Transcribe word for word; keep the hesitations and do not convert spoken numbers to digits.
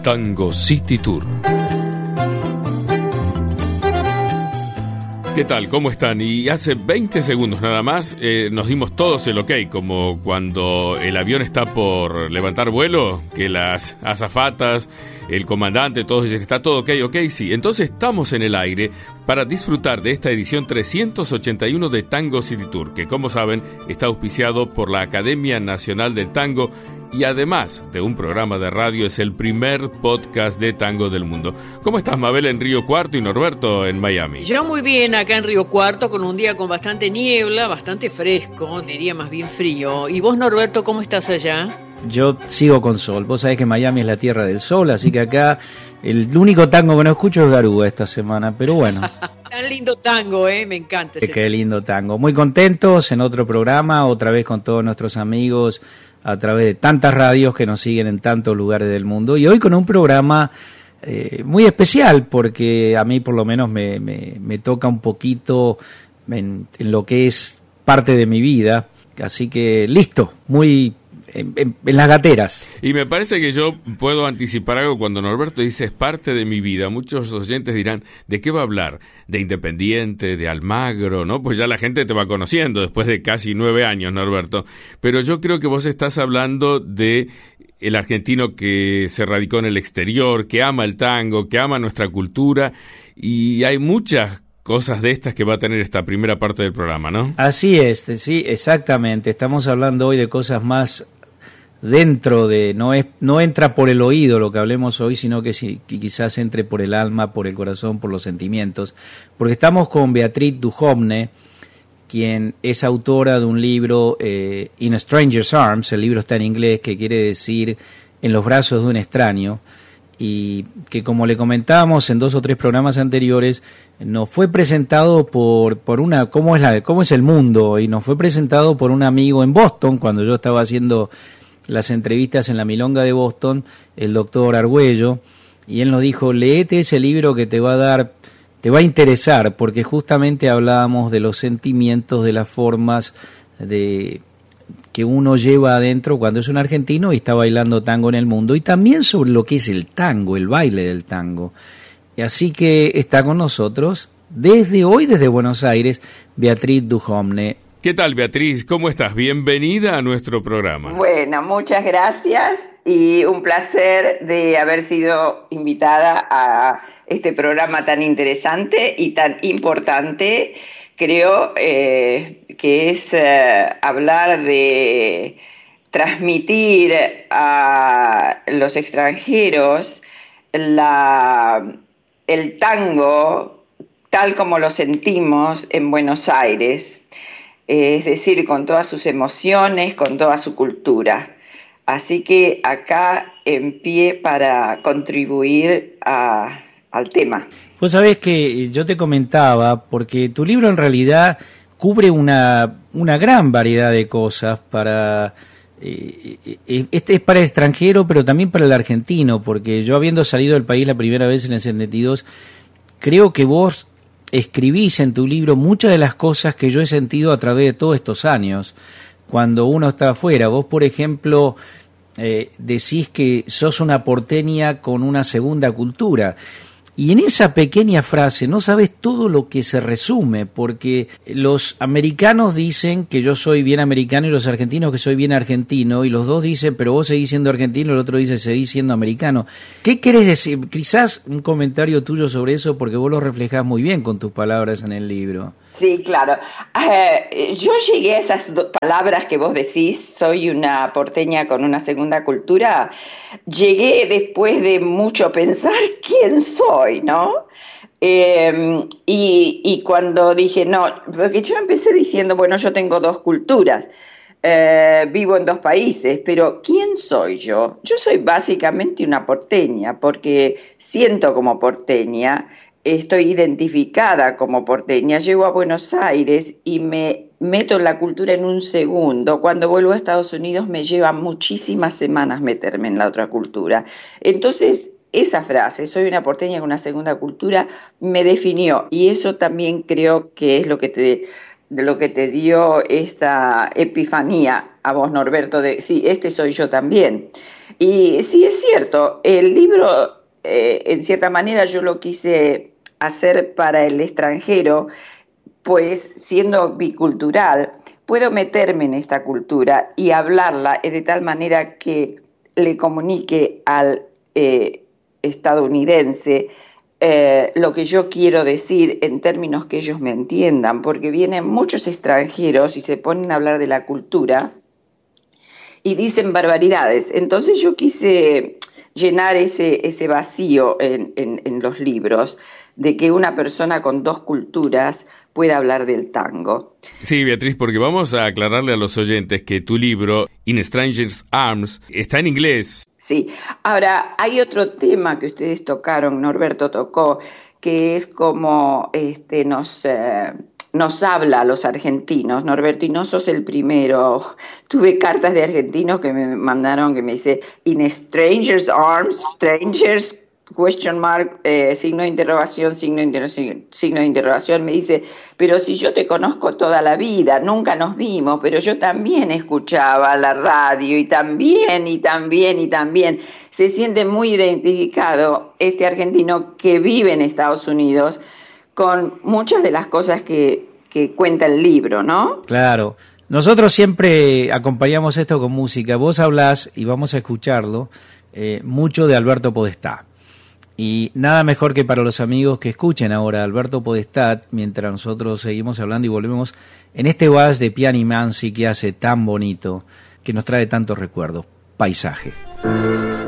Tango City Tour. ¿Qué tal? ¿Cómo están? Y hace veinte segundos nada más eh, nos dimos todos el ok, como cuando el avión está por levantar vuelo, que las azafatas, el comandante, todos dicen, ¿está todo ok? Ok, sí. Entonces estamos en el aire para disfrutar de esta edición trescientos ochenta y uno de Tango City Tour, que como saben está auspiciado por la Academia Nacional del Tango y además de un programa de radio es el primer podcast de tango del mundo. ¿Cómo estás, Mabel, en Río Cuarto y Norberto en Miami? Yo muy bien acá en Río Cuarto, con un día con bastante niebla, bastante fresco, diría más bien frío. ¿Y vos, Norberto, cómo estás allá? Yo sigo con sol. Vos sabés que Miami es la tierra del sol, así que acá el único tango que no escucho es Garúa esta semana, pero bueno. Tan lindo tango, ¿eh? Me encanta. Qué, qué lindo tango. Muy contentos en otro programa, otra vez con todos nuestros amigos a través de tantas radios que nos siguen en tantos lugares del mundo. Y hoy con un programa eh, muy especial, porque a mí por lo menos me, me, me toca un poquito en, en lo que es parte de mi vida. Así que listo, muy... En, en, en las gateras. Y me parece que yo puedo anticipar algo cuando Norberto dice es parte de mi vida. Muchos oyentes dirán, ¿de qué va a hablar? ¿De Independiente, de Almagro? ¿No? Pues ya la gente te va conociendo después de casi nueve años, Norberto. Pero yo creo que vos estás hablando de el argentino que se radicó en el exterior, que ama el tango, que ama nuestra cultura, y hay muchas cosas de estas que va a tener esta primera parte del programa, ¿no? Así es, sí, exactamente. Estamos hablando hoy de cosas más dentro de, no es no entra por el oído lo que hablemos hoy, sino que, si, que quizás entre por el alma, por el corazón, por los sentimientos, porque estamos con Beatriz Duhovne, quien es autora de un libro, eh, In a Stranger's Arms, el libro está en inglés, que quiere decir En los brazos de un extraño, y que, como le comentábamos en dos o tres programas anteriores, nos fue presentado por por una cómo es la cómo es el mundo, y nos fue presentado por un amigo en Boston cuando yo estaba haciendo las entrevistas en la Milonga de Boston, el doctor Argüello, y él nos dijo, léete ese libro que te va a dar, te va a interesar, porque justamente hablábamos de los sentimientos, de las formas de que uno lleva adentro cuando es un argentino y está bailando tango en el mundo, y también sobre lo que es el tango, el baile del tango. Y así que está con nosotros desde hoy, desde Buenos Aires, Beatriz Duhovne. ¿Qué tal, Beatriz? ¿Cómo estás? Bienvenida a nuestro programa. Bueno, muchas gracias y un placer de haber sido invitada a este programa tan interesante y tan importante. Creo eh, que es eh, hablar de transmitir a los extranjeros la, el tango tal como lo sentimos en Buenos Aires. Es decir, con todas sus emociones, con toda su cultura. Así que acá en pie para contribuir a, al tema. Vos sabés que yo te comentaba, porque tu libro en realidad cubre una, una gran variedad de cosas para... Eh, este es para el extranjero, pero también para el argentino, porque yo, habiendo salido del país la primera vez en el setenta y dos, creo que vos escribís en tu libro muchas de las cosas que yo he sentido a través de todos estos años, cuando uno está afuera. Vos, por ejemplo, eh, decís que sos una porteña con una segunda cultura, y en esa pequeña frase no sabes todo lo que se resume, porque los americanos dicen que yo soy bien americano y los argentinos que soy bien argentino, y los dos dicen, pero vos seguís siendo argentino, y el otro dice, seguís siendo americano. ¿Qué querés decir? Quizás un comentario tuyo sobre eso, porque vos lo reflejás muy bien con tus palabras en el libro. Sí, claro. Eh, yo llegué a esas dos palabras que vos decís, soy una porteña con una segunda cultura, llegué después de mucho pensar quién soy, ¿no? Eh, y, y cuando dije, no, porque yo empecé diciendo, bueno, yo tengo dos culturas, eh, vivo en dos países, pero ¿quién soy yo? Yo soy básicamente una porteña, porque siento como porteña, estoy identificada como porteña, llego a Buenos Aires y me meto en la cultura en un segundo. Cuando vuelvo a Estados Unidos me lleva muchísimas semanas meterme en la otra cultura. Entonces, esa frase, soy una porteña con una segunda cultura, me definió. Y eso también creo que es lo que te de lo que te dio esta epifanía a vos, Norberto, de sí, este soy yo también. Y sí, es cierto, el libro, eh, en cierta manera, yo lo quise hacer para el extranjero, pues siendo bicultural, puedo meterme en esta cultura y hablarla de tal manera que le comunique al eh, estadounidense eh, lo que yo quiero decir en términos que ellos me entiendan, porque vienen muchos extranjeros y se ponen a hablar de la cultura y dicen barbaridades. Entonces yo quise llenar ese, ese vacío en, en, en los libros, de que una persona con dos culturas pueda hablar del tango. Sí, Beatriz, porque vamos a aclararle a los oyentes que tu libro, In Strangers' Arms, está en inglés. Sí. Ahora, hay otro tema que ustedes tocaron, Norberto tocó, que es como este, nos... Eh, nos habla a los argentinos, Norberto, y no sos el primero. Tuve cartas de argentinos que me mandaron que me dice, in strangers' arms, strangers, question mark, eh, signo de interrogación, signo de interrogación, signo de interrogación. Me dice, pero si yo te conozco toda la vida, nunca nos vimos, pero yo también escuchaba la radio, y también, y también, y también. Se siente muy identificado este argentino que vive en Estados Unidos, con muchas de las cosas que, que cuenta el libro, ¿no? Claro. Nosotros siempre acompañamos esto con música. Vos hablás, y vamos a escucharlo, eh, mucho de Alberto Podestá. Y nada mejor que para los amigos que escuchen ahora a Alberto Podestá, mientras nosotros seguimos hablando y volvemos en este vals de Piani Mansi que hace tan bonito, que nos trae tantos recuerdos. Paisaje.